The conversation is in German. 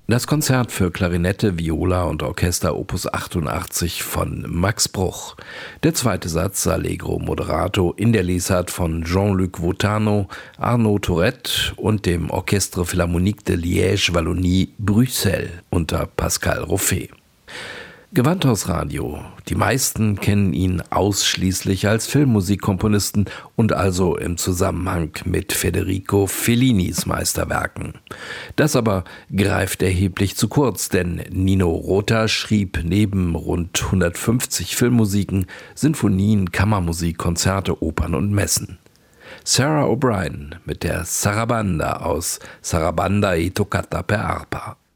Das Konzert für Klarinette, Viola und Orchester Opus 88 von Max Bruch. Der zweite Satz Allegro moderato in der Lesart von Jean-Luc Vautano, Arnaud Tourette und dem Orchestre Philharmonique de Liège-Wallonie Bruxelles unter Pascal Roffet. Gewandhaus Radio. Die meisten kennen ihn ausschließlich als Filmmusikkomponisten und also im Zusammenhang mit Federico Fellinis Meisterwerken. Das aber greift erheblich zu kurz, denn Nino Rota schrieb neben rund 150 Filmmusiken, Sinfonien, Kammermusik, Konzerte, Opern und Messen. Sarah O'Brien mit der Sarabanda aus Sarabanda e Toccata per Arpa.